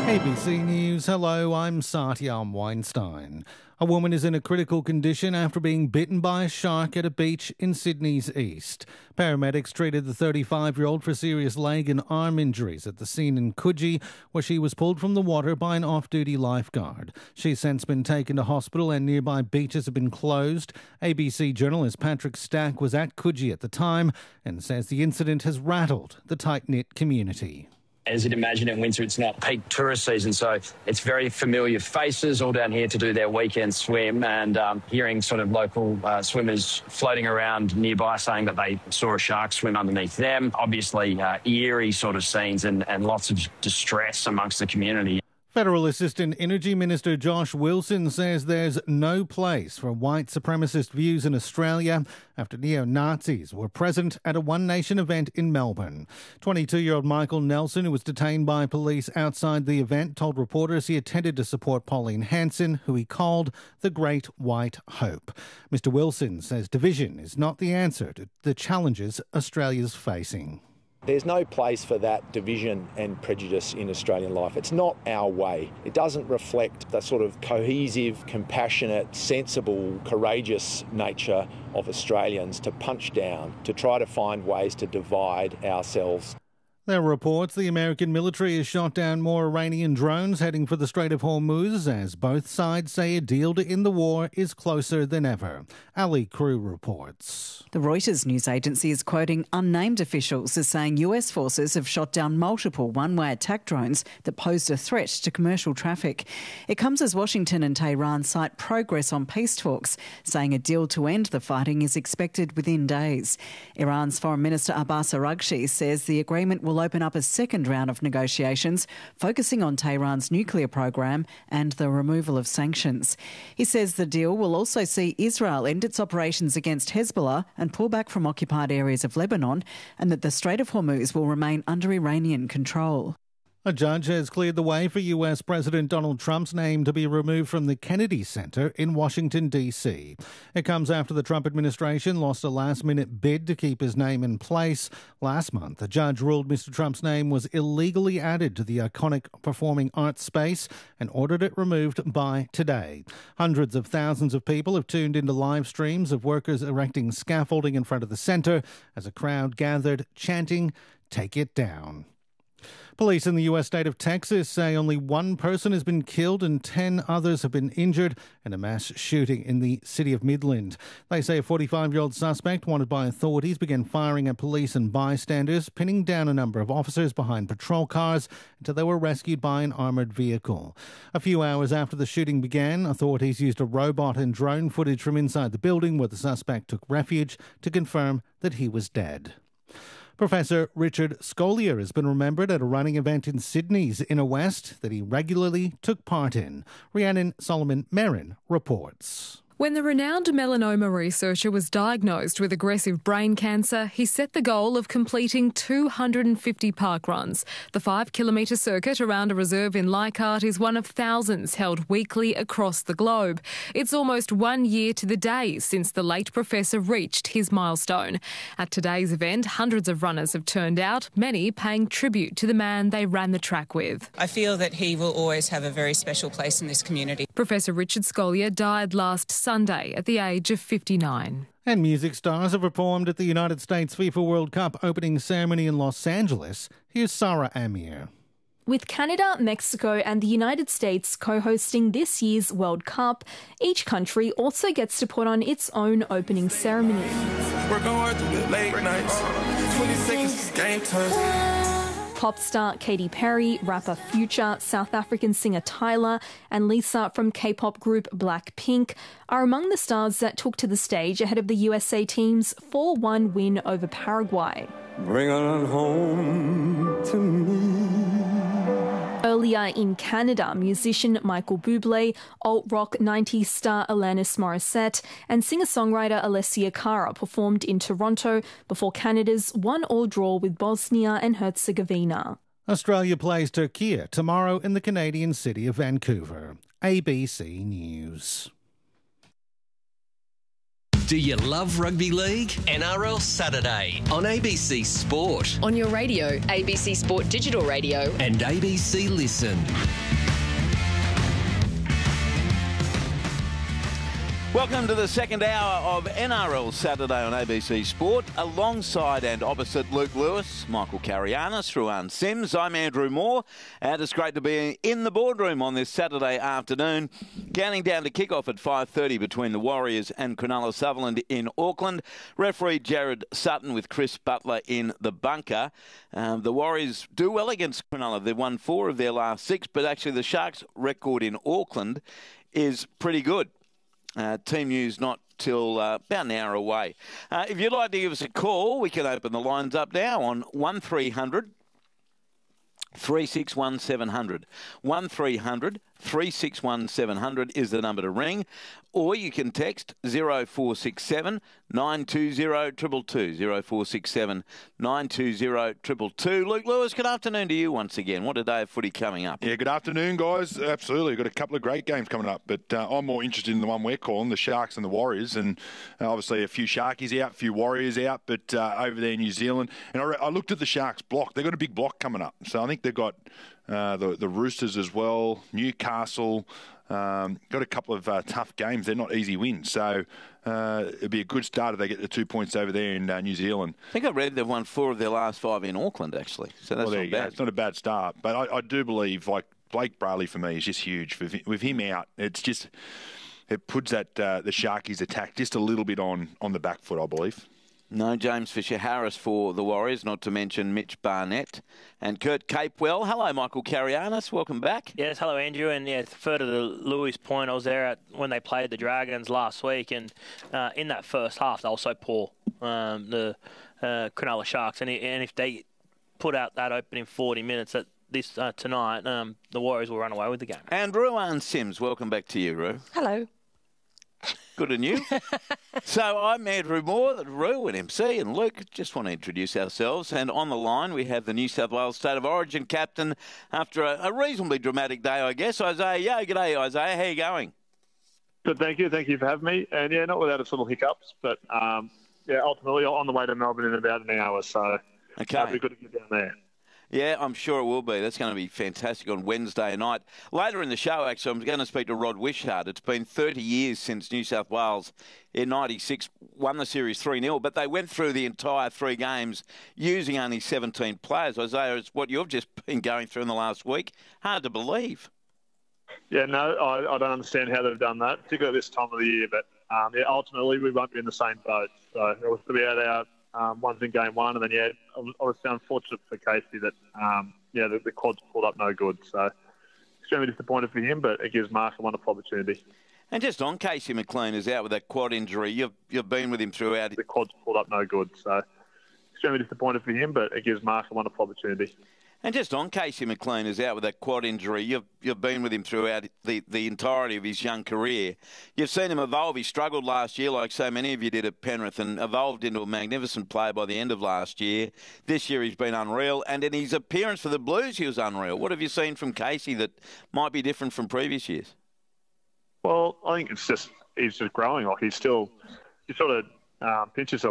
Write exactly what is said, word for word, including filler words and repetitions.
A B C News, hello, I'm Satyam Weinstein. A woman is in a critical condition after being bitten by a shark at a beach in Sydney's east. Paramedics treated the thirty-five-year-old for serious leg and arm injuries at the scene in Coogee, where she was pulled from the water by an off-duty lifeguard. She's since been taken to hospital and nearby beaches have been closed. A B C journalist Patrick Stack was at Coogee at the time and says the incident has rattled the tight-knit community. As you'd imagine, in winter, it's not peak tourist season, so it's very familiar faces all down here to do their weekend swim, and um, hearing sort of local uh, swimmers floating around nearby saying that they saw a shark swim underneath them. Obviously, uh, eerie sort of scenes and, and lots of distress amongst the community. Federal Assistant Energy Minister Josh Wilson says there's no place for white supremacist views in Australia after neo-Nazis were present at a One Nation event in Melbourne. twenty-two-year-old Michael Nelson, who was detained by police outside the event, told reporters he attended to support Pauline Hanson, who he called the Great White Hope. Mister Wilson says division is not the answer to the challenges Australia's facing. There's no place for that division and prejudice in Australian life. It's not our way. It doesn't reflect the sort of cohesive, compassionate, sensible, courageous nature of Australians to punch down, to try to find ways to divide ourselves. There are reports the American military has shot down more Iranian drones heading for the Strait of Hormuz as both sides say a deal to end the war is closer than ever. Ali Crew reports. The Reuters news agency is quoting unnamed officials as saying U S forces have shot down multiple one-way attack drones that posed a threat to commercial traffic. It comes as Washington and Tehran cite progress on peace talks, saying a deal to end the fighting is expected within days. Iran's Foreign Minister Abbas Araghchi says the agreement will open up a second round of negotiations focusing on Tehran's nuclear program and the removal of sanctions. He says the deal will also see Israel end its operations against Hezbollah and pull back from occupied areas of Lebanon, and that the Strait of Hormuz will remain under Iranian control. A judge has cleared the way for U S President Donald Trump's name to be removed from the Kennedy Center in Washington, D C. It comes after the Trump administration lost a last-minute bid to keep his name in place. Last month, a judge ruled Mister Trump's name was illegally added to the iconic performing arts space and ordered it removed by today. Hundreds of thousands of people have tuned into live streams of workers erecting scaffolding in front of the center as a crowd gathered chanting, "Take it down." Police in the U S state of Texas say only one person has been killed and ten others have been injured in a mass shooting in the city of Midland. They say a forty-five-year-old suspect wanted by authorities began firing at police and bystanders, pinning down a number of officers behind patrol cars until they were rescued by an armoured vehicle. A few hours after the shooting began, authorities used a robot and drone footage from inside the building where the suspect took refuge to confirm that he was dead. Professor Richard Scolyer has been remembered at a running event in Sydney's Inner West that he regularly took part in. Rhiannon Solomon-Merrin reports. When the renowned melanoma researcher was diagnosed with aggressive brain cancer, he set the goal of completing two hundred fifty park runs. The five-kilometre circuit around a reserve in Leichhardt is one of thousands held weekly across the globe. It's almost one year to the day since the late professor reached his milestone. At today's event, hundreds of runners have turned out, many paying tribute to the man they ran the track with. I feel that he will always have a very special place in this community. Professor Richard Scolyer died last Sunday at the age of fifty-nine. And music stars have performed at the United States FIFA World Cup opening ceremony in Los Angeles. Here's Sarah Amir. With Canada, Mexico and the United States co-hosting this year's World Cup, each country also gets to put on its own opening ceremony. We're going through the late nights. twenty seconds is game time. Pop star Katy Perry, rapper Future, South African singer Tyler and Lisa from K-pop group Blackpink are among the stars that took to the stage ahead of the U S A team's four one win over Paraguay. Bring on home to me. Earlier in Canada, musician Michael Bublé, alt-rock nineties star Alanis Morissette and singer-songwriter Alessia Cara performed in Toronto before Canada's one-all draw with Bosnia and Herzegovina. Australia plays Turkey tomorrow in the Canadian city of Vancouver. A B C News. Do you love rugby league? N R L Saturday on A B C Sport. On your radio, A B C Sport Digital Radio. And A B C Listen. Welcome to the second hour of N R L Saturday on A B C Sport. Alongside and opposite Luke Lewis, Michael Carianis, Ruan Sims, I'm Andrew Moore, and it's great to be in the boardroom on this Saturday afternoon. Counting down to kick-off at five thirty between the Warriors and Cronulla Sutherland in Auckland. Referee Jared Sutton with Chris Butler in the bunker. Um, the Warriors do well against Cronulla. They've won four of their last six, but actually the Sharks' record in Auckland is pretty good. Uh, team news not till uh, about an hour away. Uh, if you'd like to give us a call, we can open the lines up now on one three hundred, three six one, seven hundred. one three hundred, three six one, seven hundred is the number to ring. Or you can text zero four six seven, nine two zero, two two two, zero four six seven, nine two zero, two two two. Luke Lewis, good afternoon to you once again. What a day of footy coming up. Yeah, good afternoon, guys. Absolutely. Got a couple of great games coming up, but uh, I'm more interested in the one we're calling, the Sharks and the Warriors, and uh, obviously a few Sharkies out, a few Warriors out, but uh, over there in New Zealand. And I, re- I looked at the Sharks block. They've got a big block coming up. So I think they've got uh, the, the Roosters as well, Newcastle. Um, got a couple of uh, tough games. They're not easy wins. So uh, it'd be a good start if they get the two points over there in uh, New Zealand. I think I read they've won four of their last five in Auckland, actually. So that's well, not bad. It's not a bad start. But I, I do believe, like, Blake Brayley for me is just huge. With, with him out, it's just, it puts that uh, the Sharkies attack just a little bit on, on the back foot, I believe. No James Fisher-Harris for the Warriors, not to mention Mitch Barnett and Kurt Capewell. Hello, Michael Carianis. Welcome back. Yes, hello, Andrew. And yeah, further to Louis' point, I was there at, when they played the Dragons last week, and uh, in that first half, they were so poor, um, the uh, Cronulla Sharks. And, and if they put out that opening forty minutes at this uh, tonight, um, the Warriors will run away with the game. And Ruan Sims, welcome back to you, Ru. Hello. Good on you. So I'm Andrew Moore, Roo and M C and Luke. Just want to introduce ourselves. And on the line we have the New South Wales State of Origin captain after a, a reasonably dramatic day, I guess. Isaiah Yeo. G'day, Isaiah. How are you going? Good, thank you. Thank you for having me. And, yeah, not without its little hiccups. But, um, yeah, ultimately on the way to Melbourne in about an hour. So okay. It'll be good to get down there. Yeah, I'm sure it will be. That's going to be fantastic on Wednesday night. Later in the show, actually, I'm going to speak to Rod Wishart. It's been thirty years since New South Wales in ninety-six won the series three nil, but they went through the entire three games using only seventeen players. Isaiah, it's what you've just been going through in the last week. Hard to believe. Yeah, no, I, I don't understand how they've done that, particularly at this time of the year. But, um, yeah, ultimately we won't be in the same boat. So we'll be out our Um, one's in game one, and then, yeah, I was, I was unfortunate for Casey that, um, yeah, the, the quads pulled up no good. So extremely disappointed for him, but it gives Mark a wonderful opportunity. And just on Casey McLean is out with that quad injury. You've you've been with him throughout. The quads pulled up no good. So extremely disappointed for him, but it gives Mark a wonderful opportunity. And just on Casey McLean is out with that quad injury. You've you've been with him throughout the, the entirety of his young career. You've seen him evolve. He struggled last year, like so many of you did at Penrith, and evolved into a magnificent player by the end of last year. This year he's been unreal, and in his appearance for the Blues he was unreal. What have you seen from Casey that might be different from previous years? Well, I think it's just he's just growing. Like he's still, he sort of um, pinch yourself